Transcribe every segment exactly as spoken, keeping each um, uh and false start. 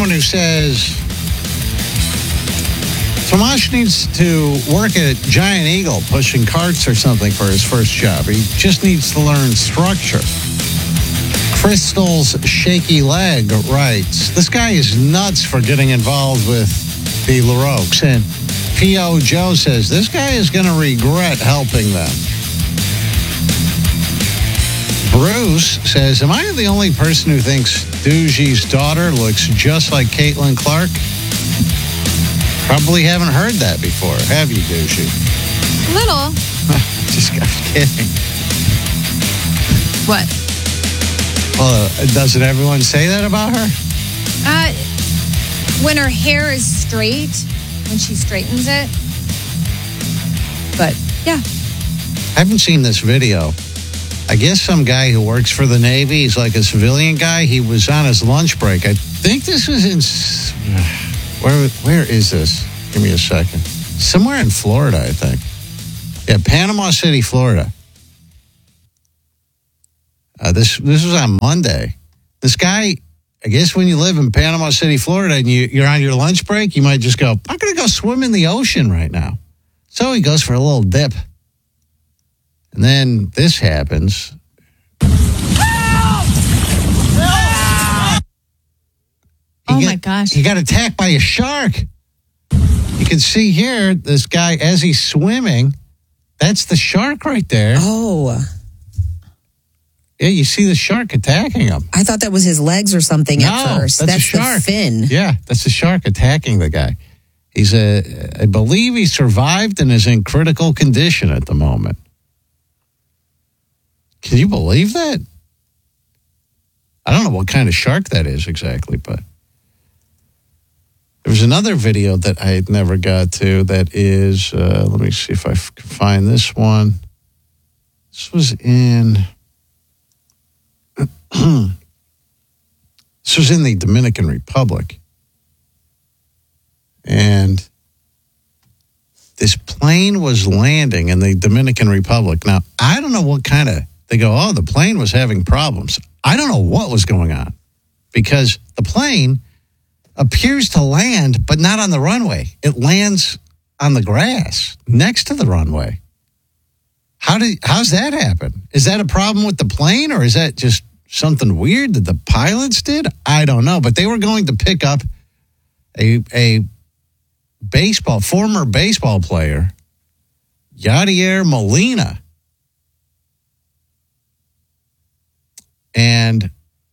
someone who says Tomash needs to work at Giant Eagle pushing carts or something for his first job. He just needs to learn structure. Crystal's shaky leg writes, this guy is nuts for getting involved with the LaRoques. And P O. Joe says, this guy is going to regret helping them. Bruce says, am I the only person who thinks Dougie's daughter looks just like Caitlin Clark? Probably haven't heard that before, have you, Dougie? Little. Just got kidding. What? Well, doesn't everyone say that about her? Uh, when her hair is straight, when she straightens it. But, yeah. I haven't seen this video. I guess some guy who works for the Navy, he's like a civilian guy. He was on his lunch break. I think this was in... Where, where is this? Give me a second. Somewhere in Florida, I think. Yeah, Panama City, Florida. Uh, this this was on Monday. This guy, I guess when you live in Panama City, Florida, and you, you're on your lunch break, you might just go, I'm going to go swim in the ocean right now. So he goes for a little dip. And then this happens. Oh, get, my gosh. He got attacked by a shark. You can see here, this guy, as he's swimming, that's the shark right there. Oh. Yeah, you see the shark attacking him. I thought that was his legs or something no, at first. That's, that's a shark. the fin. Yeah, that's the shark attacking the guy. He's a, I believe he survived and is in critical condition at the moment. Can you believe that? I don't know what kind of shark that is exactly, but there was another video that I had never got to that is, uh, let me see if I can find this one. This was in, this was in the Dominican Republic. And this plane was landing in the Dominican Republic. Now, I don't know what kind of, they go, oh, the plane was having problems. I don't know what was going on because the plane appears to land, but not on the runway. It lands on the grass next to the runway. How did, how's that happen? Is that a problem with the plane or is that just something weird that the pilots did? I don't know, but they were going to pick up a, a baseball, former baseball player, Yadier Molina. And,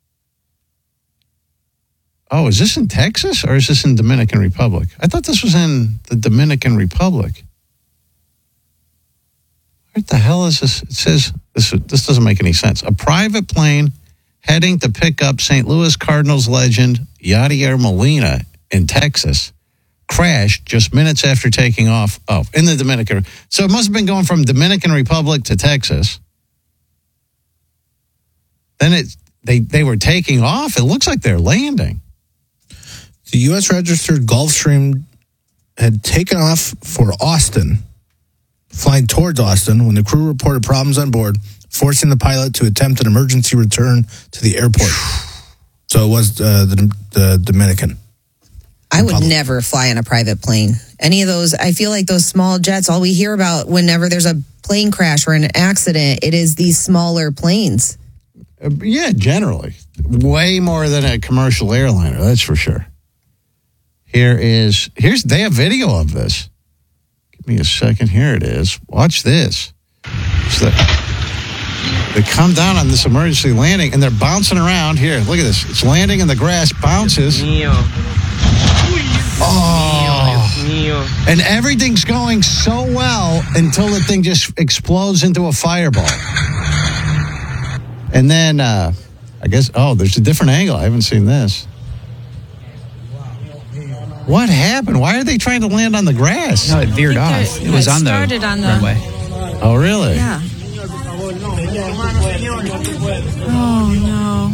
oh, is this in Texas or is this in Dominican Republic? I thought this was in the Dominican Republic. What the hell is this? It says, this, this doesn't make any sense. A private plane heading to pick up Saint Louis Cardinals legend Yadier Molina in Texas crashed just minutes after taking off. Oh, in the Dominican. So it must have been going from Dominican Republic to Texas. Then it they, they were taking off. It looks like they're landing. The U S registered Gulfstream had taken off for Austin, flying towards Austin, when the crew reported problems on board, forcing the pilot to attempt an emergency return to the airport. So it was uh, the, the Dominican. I would Republic. never fly in a private plane. Any of those, I feel like those small jets, all we hear about whenever there's a plane crash or an accident, it is these smaller planes. Uh, yeah, generally. Way more than a commercial airliner, that's for sure. Here is, here's, they have video of this. Give me a second. Here it is. Watch this. So they, they come down on this emergency landing and they're bouncing around. Here, look at this. It's landing in the grass, bounces. Oh. And everything's going so well until the thing just explodes into a fireball. And then, uh, I guess, oh, there's a different angle. I haven't seen this. What happened? Why are they trying to land on the grass? No, it veered off. It was on the, started on the runway. Oh, really? Yeah. Oh, no.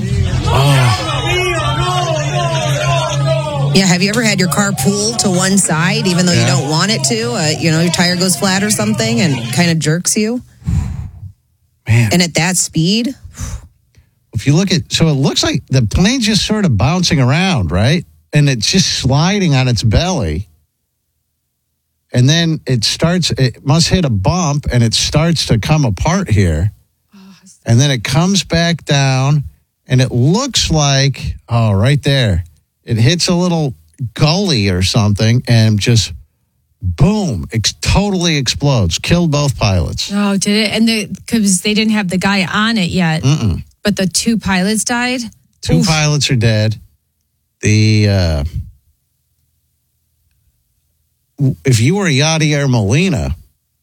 Oh. Yeah, have you ever had your car pulled to one side, even though Yeah. you don't want it to? Uh, you know, your tire goes flat or something and kind of jerks you? Man. And at that speed? If you look at, so it looks like the plane's just sort of bouncing around, right? and it's just sliding on its belly. And then it starts, it must hit a bump and it starts to come apart here. And then it comes back down and it looks like, oh, right there. It hits a little gully or something and just boom, it totally explodes. Killed both pilots. Oh, did it? And because they didn't have the guy on it yet. Mm-mm. But the two pilots died? Two Oof. pilots are dead. The, uh, if you were Yadier Molina,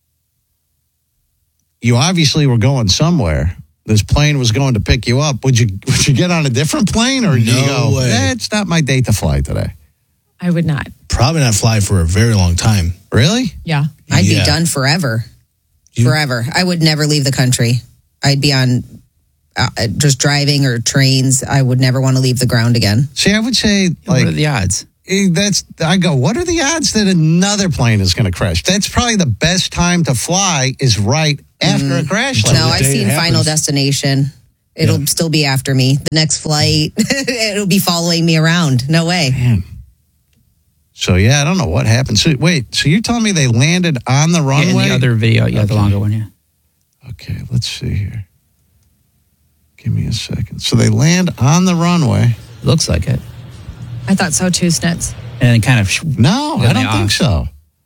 you obviously were going somewhere. This plane was going to pick you up. Would you would you get on a different plane or do No you go, way. eh, it's not my day to fly today? I would not. Probably not fly for a very long time. Really? Yeah. I'd Yeah. be done forever. You- Forever. I would never leave the country. I'd be on uh, just driving or trains. I would never want to leave the ground again. See, I would say, What like, are the odds? eh, that's, I go, what are the odds that another plane is going to crash? That's probably the best time to fly is right after a crash like No, that. I've day it seen Final happens. Destination. It'll Yeah. still be after me. The next flight, it'll be following me around. No way. Man. So, yeah, I don't know what happened. So, wait, so you're telling me they landed on the Yeah, runway? in the other video, yeah, the Okay. longer one, yeah. Okay, let's see here. Give me a second. So they land on the runway. Looks like it. I thought so too, Snitz. And then kind of, sh- No, Then I they don't think off. so.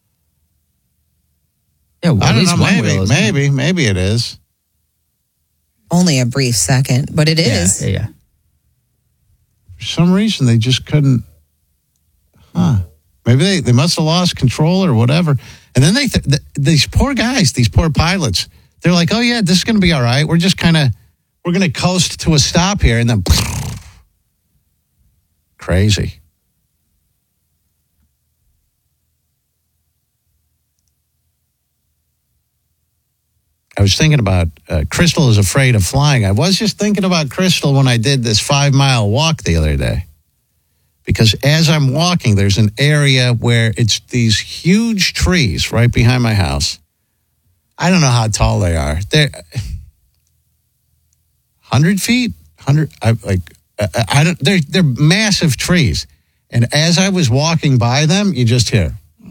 yeah, well, I at don't least know. one Maybe, wheel isn't it? maybe, maybe it is. Only a brief second, but it Yeah, is. yeah, yeah. For some reason, they just couldn't. Huh? Maybe they, they must have lost control or whatever. And then they, th- th- these poor guys, these poor pilots, they're like, "Oh yeah, this is going to be all right. We're just kind of, we're going to coast to a stop here," and then crazy. I was thinking about uh, Crystal is afraid of flying. I was just thinking about Crystal when I did this five mile walk the other day. Because as I'm walking, there's an area where it's these huge trees right behind my house. I don't know how tall they are. They're one hundred feet, one hundred. I like. I, I don't. They're they're massive trees. And as I was walking by them, you just hear.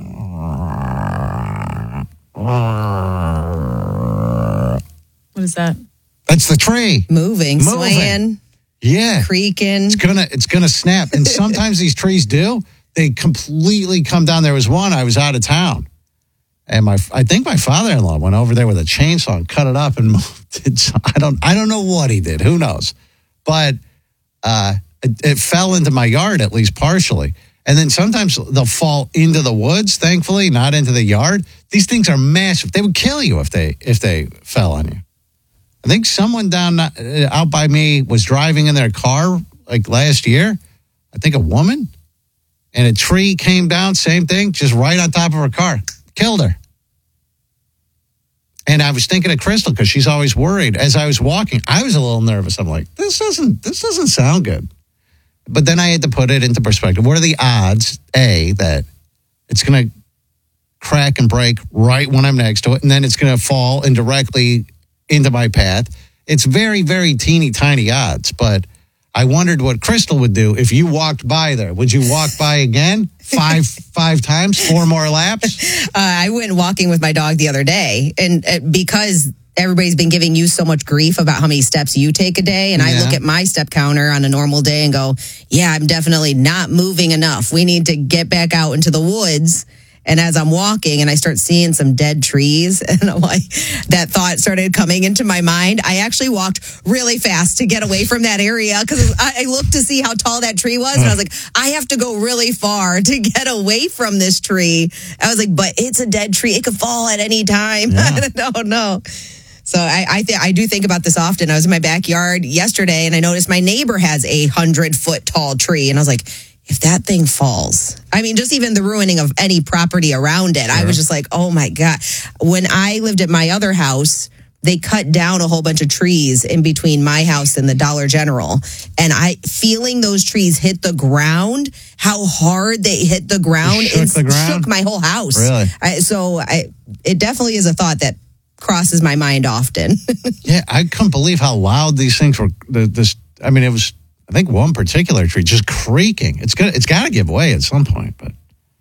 What is that? That's the tree. Moving, Moving. swaying, Yeah. creaking. It's gonna it's gonna snap. And sometimes these trees do. They completely come down. There was one, I was out of town. And my I think my father-in-law went over there with a chainsaw and cut it up and moved it. I don't I don't know what he did. Who knows? But uh, it, it fell into my yard at least partially. And then sometimes they'll fall into the woods, thankfully, not into the yard. These things are massive. They would kill you if they if they fell on you. I think someone down uh, out by me was driving in their car like last year. I think a woman. And a tree came down, same thing, just right on top of her car. Killed her. And I was thinking of Crystal because she's always worried. As I was walking, I was a little nervous. I'm like, this doesn't this doesn't sound good. But then I had to put it into perspective. What are the odds, A, that it's going to crack and break right when I'm next to it, and then it's going to fall and directly into my path? It's very, very teeny tiny odds. But I wondered what Crystal would do if you walked by there. Would you walk by again? Five five times? Four more laps? Uh, I went walking with my dog the other day, and uh, because everybody's been giving you so much grief about how many steps you take a day, and I Yeah. look at my step counter on a normal day and go, yeah, I'm definitely not moving enough. We need to get back out into the woods. And as I'm walking and I start seeing some dead trees, and I'm like, that thought started coming into my mind. I actually walked really fast to get away from that area because I, I looked to see how tall that tree was. And I was like, I have to go really far to get away from this tree. I was like, but it's a dead tree. It could fall at any time. Yeah. I don't know. So I I, th- I do think about this often. I was in my backyard yesterday and I noticed my neighbor has a hundred foot tall tree. And I was like, if that thing falls, I mean, just even the ruining of any property around it, I was just like, oh my God. When I lived at my other house, they cut down a whole bunch of trees in between my house and the Dollar General. And I, feeling those trees hit the ground, how hard they hit the ground, It shook it the ground? shook my whole house. Really? I, so I, it definitely is a thought that crosses my mind often. Yeah, I couldn't believe how loud these things were. The, this, I mean, it was I think one particular tree just creaking. It's gonna, it's got to give way at some point. But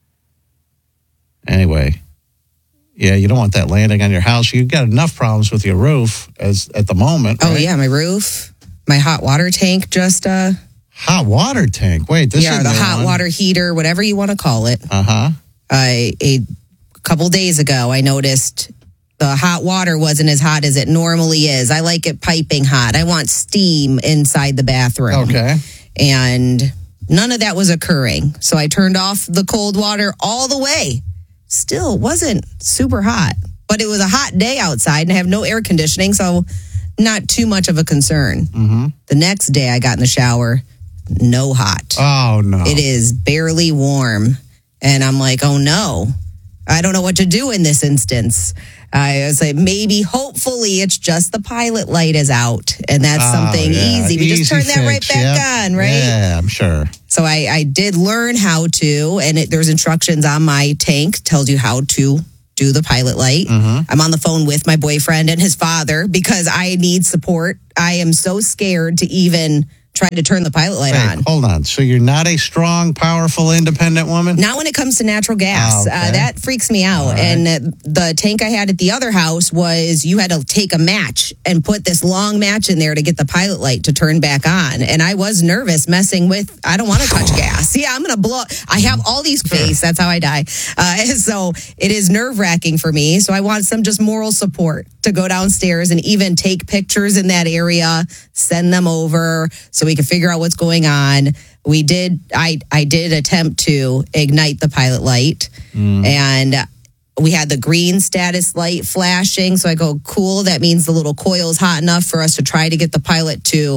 anyway, yeah, you don't want that landing on your house. You've got enough problems with your roof as at the moment. Oh right? yeah, my roof, my hot water tank just uh hot water tank. Wait, this yeah, is the hot water heater, whatever you want to call it. Uh huh. I a couple days ago, I noticed the hot water wasn't as hot as it normally is. I like it piping hot. I want steam inside the bathroom. Okay. And none of that was occurring. So I turned off the cold water all the way. Still wasn't super hot, but it was a hot day outside and I have no air conditioning, so not too much of a concern. Mm-hmm. The next day I got in the shower, no hot. Oh no. It is barely warm. And I'm like, oh no, I don't know what to do in this instance. I was like, maybe, hopefully, it's just the pilot light is out. And that's Oh, something yeah. easy. We just Easy turn that right fix, back yep. on, right? Yeah, I'm sure. So I, I did learn how to, and it, there's instructions on my tank, tells you how to do the pilot light. Mm-hmm. I'm on the phone with my boyfriend and his father because I need support. I am so scared to even try to turn the pilot light Wait, on. hold on. So you're not a strong, powerful, independent woman? Not when it comes to natural gas. Oh, okay. uh, that freaks me out. All right. And uh, the tank I had at the other house was you had to take a match and put this long match in there to get the pilot light to turn back on. And I was nervous messing with, I don't want to touch gas. Yeah, I'm going to blow. I have all these face. That's how I die. Uh, so it is nerve wracking for me. So I want some just moral support to go downstairs and even take pictures in that area, send them over so we can figure out what's going on. We did, I, I did attempt to ignite the pilot light Mm. and we had the green status light flashing. So I go, cool. That means the little coil is hot enough for us to try to get the pilot to